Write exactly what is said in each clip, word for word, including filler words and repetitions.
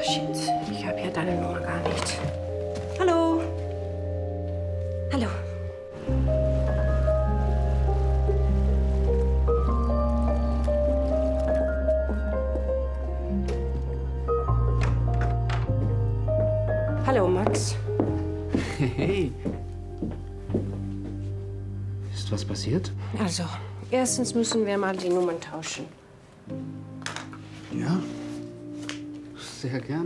shit. Ich habe ja deine Nummer gar nicht. Hallo? Hallo? Hallo, Max. Hey. Ist was passiert? Also, erstens müssen wir mal die Nummern tauschen. Ja. Sehr gerne.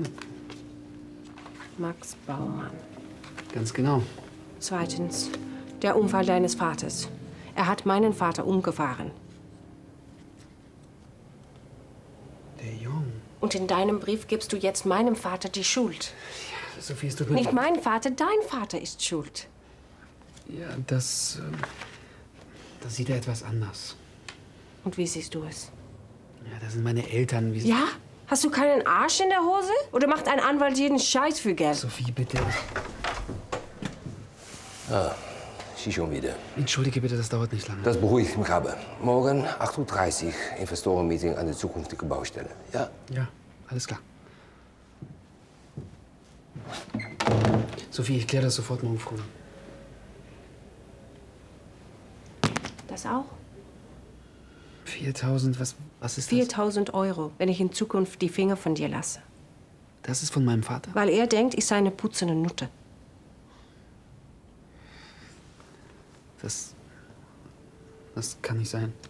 Max Baumann. Ganz genau. Zweitens, der Unfall deines Vaters. Er hat meinen Vater umgefahren. Der Jung. Und in deinem Brief gibst du jetzt meinem Vater die Schuld. Ja, Sophie, es tut mir Nicht mein Vater, dein Vater ist schuld. Ja, das... Ähm, das sieht er etwas anders. Und wie siehst du es? Ja, das sind meine Eltern. Wie Ja? Hast du keinen Arsch in der Hose? Oder macht ein Anwalt jeden Scheiß für Geld? Sophie, bitte. Ah, Sie schon wieder. Entschuldige bitte, das dauert nicht lange. Das beruhigt mich aber. Morgen acht Uhr dreißig, Investorenmeeting an der zukünftigen Baustelle. Ja? Ja, alles klar. Sophie, ich kläre das sofort morgen früh. Das auch? viertausend, was, was ist das? viertausend Euro, wenn ich in Zukunft die Finger von dir lasse. Das ist von meinem Vater? Weil er denkt, ich sei eine putzende Nutte. Das... Das kann nicht sein.